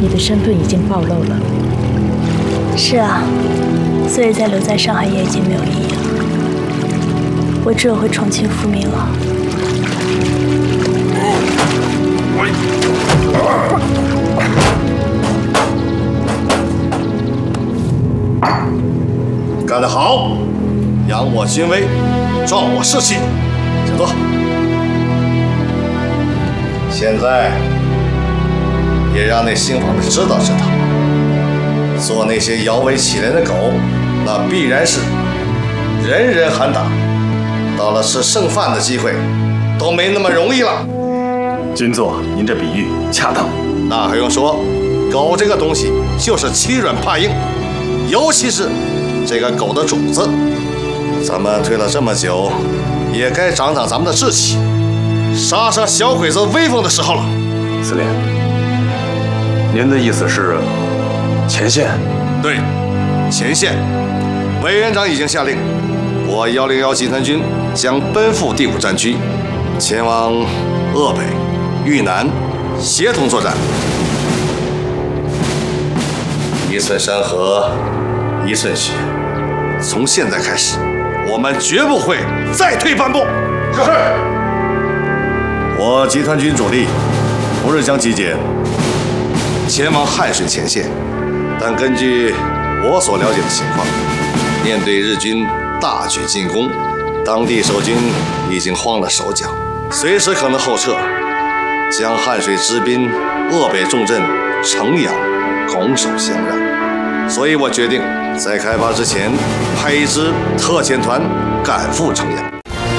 你的身份已经暴露了。 是啊，所以再留在上海也已经没有意义了。我只有回重庆复命了。 干得好，扬我军威，壮我士气，请坐。现在也让那兴坊的知道，做那些摇尾乞怜的狗，那必然是人人喊打，到了吃剩饭的机会，都没那么容易了。 军座，您这比喻恰当。 那还用说，狗这个东西就是欺软怕硬，尤其是这个狗的主子。咱们退了这么久，也该长长咱们的志气，杀杀小鬼子威风的时候了。 司令，您的意思是前线？ 对，前线。委员长已经下令，我101集团军将奔赴第5战区，前往鄂北、豫南，协同作战。一寸山河，一寸血。从现在开始，我们绝不会再退半步。是。我集团军主力不是将集结前往汉水前线，但根据我所了解的情况，面对日军大举进攻，当地守军已经慌了手脚，随时可能后撤，将汉水支滨、鄂北重镇城阳拱手相让。所以我决定在开发之前派一支特遣团赶赴城阳。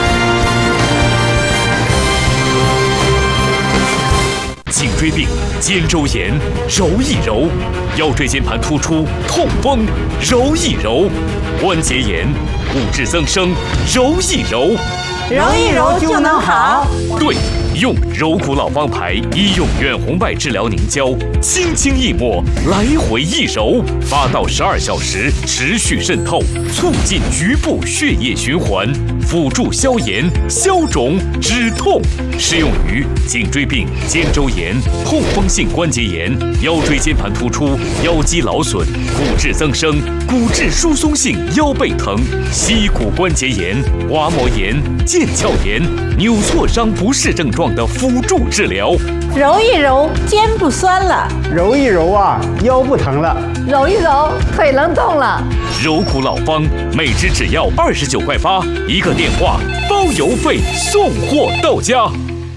颈椎病，肩周炎，揉一揉；腰椎间盘突出，痛风，揉一揉；关节炎，骨质增生，揉一揉。 揉一揉就能好。 对，用柔骨老方牌医用远红外治疗凝胶，轻轻一抹，来回一揉，8到12小时持续渗透，促进局部血液循环，辅助消炎、消肿、止痛。适用于颈椎病、肩周炎、痛风性关节炎、腰椎间盘突出、腰肌劳损、骨质增生、骨质疏松性腰背疼、膝骨关节炎、滑膜炎、腱鞘炎、扭挫伤不适症状的辅助治疗。 揉一揉，肩不酸了； 揉一揉啊，腰不疼了； 揉一揉，腿能动了。 柔骨老方，每支只要29.8块，一个电话包邮费，送货到家。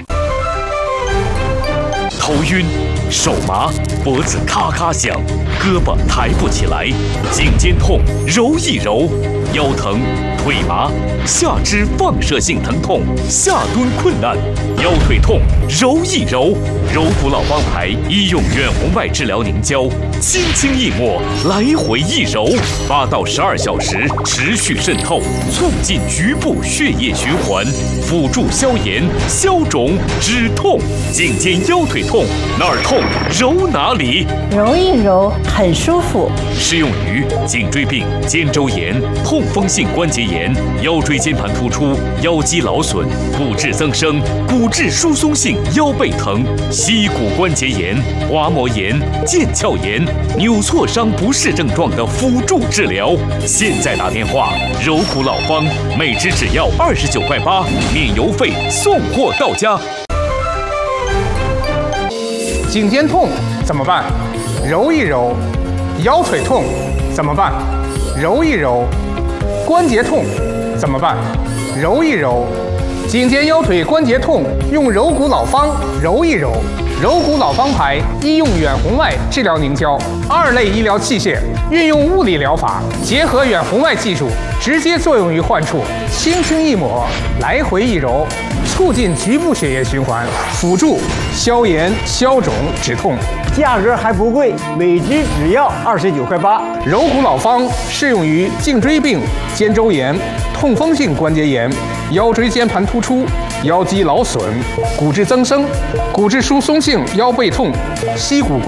头晕、手麻、脖子咔咔响、胳膊抬不起来、颈肩痛，揉一揉；腰疼、腿麻、下肢放射性疼痛、下蹲困难、腰腿痛，揉一揉。柔骨老方牌医用远红外治疗凝胶，轻轻一抹，来回一揉，8到12小时持续渗透，促进局部血液循环，辅助消炎、消肿、止痛。颈肩腰腿痛，哪儿痛揉哪里， 揉一揉很舒服。 适用于颈椎病、肩周炎、痛风性关节炎、腰椎间盘突出、腰肌劳损、骨质增生、骨质疏松性腰背疼、膝骨关节炎、滑膜炎、腱鞘炎、扭挫伤不适症状的辅助治疗。现在打电话，柔骨老方，每支只要29.8块，免邮费，送货到家。 颈肩痛怎么办？揉一揉。腰腿痛怎么办？揉一揉。关节痛怎么办？揉一揉。颈肩腰腿关节痛，用柔骨老方揉一揉。柔骨老方牌医用远红外治疗凝胶，2类医疗器械，运用物理疗法，结合远红外技术，直接作用于患处，轻轻一抹，来回一揉，促进局部血液循环，辅助消炎、消肿、止痛。 价格还不贵，每支只要29.8块。 柔骨老方适用于颈椎病、肩周炎、痛风性关节炎、腰椎间盘突出、腰肌劳损、骨质增生、骨质疏松性腰背痛、膝骨